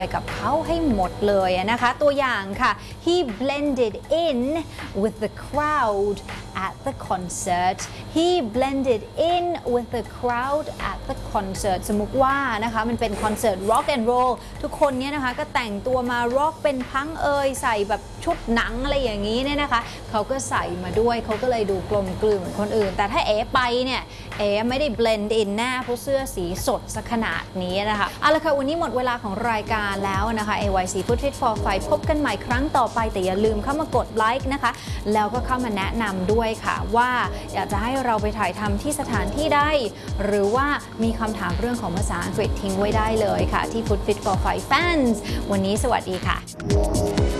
ไปกับเขาให้หมดเลยนะคะตัวอย่างค่ะ he blended in with the crowd at the concert he blended in with the crowd at the concert สมมุติว่านะคะมันเป็นคอนเสิร์ต rock and roll ทุกคนเนี่ยนะคะก็แต่งตัวมา rock เป็นพังใส่แบบชุดหนังอะไรอย่างนี้เนี่ยนะคะเขาก็ใส่มาด้วยเขาก็เลยดูกลมกลืนเหมือนคนอื่นแต่ถ้าไปเนี่ยไม่ได้ blend in แน่เพราะเสื้อสีสดซะขนาดนี้นะคะเอาละค่ะวันนี้หมดเวลาของรายการแล้วนะคะ AYC Food Fit for Fight พบกันใหม่ครั้งต่อไปแต่อย่าลืมเข้ามากดไลค์นะคะแล้วก็เข้ามาแนะนำด้วยค่ะว่าอยากจะให้เราไปถ่ายทำที่สถานที่ใดหรือว่ามีคำถามเรื่องของภาษาอังกฤษทิ้งไว้ได้เลยค่ะที่ Food Fit for Fight Fans วันนี้สวัสดีค่ะ